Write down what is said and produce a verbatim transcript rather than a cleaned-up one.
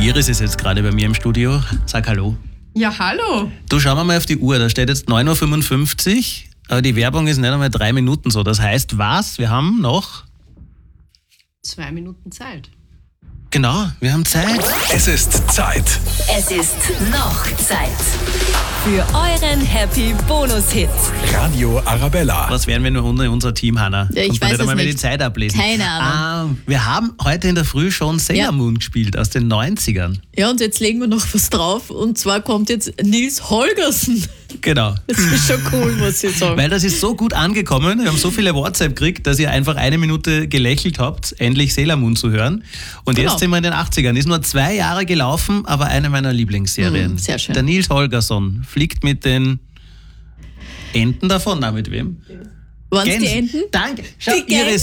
Iris ist jetzt gerade bei mir im Studio. Sag hallo. Ja, hallo. Du, schauen wir mal auf die Uhr. Da steht jetzt neun Uhr fünfundfünfzig. Aber die Werbung ist nicht einmal drei Minuten so. Das heißt, was? Wir haben noch... Zwei Minuten Zeit. Genau, wir haben Zeit. Es ist Zeit. Es ist noch Zeit für euren Happy Bonus-Hit. Radio Arabella. Was wären wir nur ohne unser Team, Hanna? Ja, ich Konnte man weiß nicht es einmal mehr nicht. die Zeit ablesen. Keine Ahnung. Ah, wir haben heute in der Früh schon Sailor Ja. Moon gespielt aus den neunzigern. Ja, und jetzt legen wir noch was drauf. Und zwar kommt jetzt Nils Holgersen. Genau. Das ist schon cool, muss ich sagen. Weil das ist so gut angekommen, wir haben so viele WhatsApp gekriegt, dass ihr einfach eine Minute gelächelt habt, endlich Sailor Moon zu hören. Und Genau. jetzt sind wir in den achtzigern. Ist nur zwei Jahre gelaufen, aber eine meiner Lieblingsserien. Mm, sehr schön. Der Nils Holgersson fliegt mit den Enten davon. Na, mit wem? Waren es die Gänsen. Enten? Danke. Schau, Die Gänse. Iris.